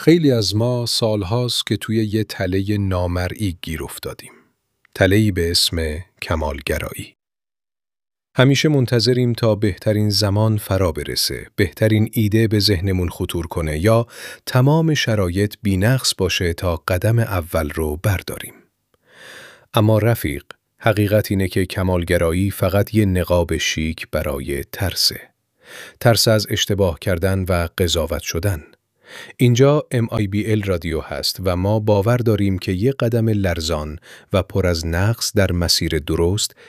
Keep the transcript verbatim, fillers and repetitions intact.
خیلی از ما سالهاست که توی یه تله نامرئی گیر افتادیم. تله‌ای به اسم کمالگرایی. همیشه منتظریم تا بهترین زمان فرا برسه، بهترین ایده به ذهنمون خطور کنه یا تمام شرایط بی‌نقص باشه تا قدم اول رو برداریم. اما رفیق، حقیقت اینه که کمالگرایی فقط یه نقاب شیک برای ترسه. ترس از اشتباه کردن و قضاوت شدن. اینجا ام آی بی ال رادیو هست و ما باور داریم که یک قدم لرزان و پر از نقص در مسیر درست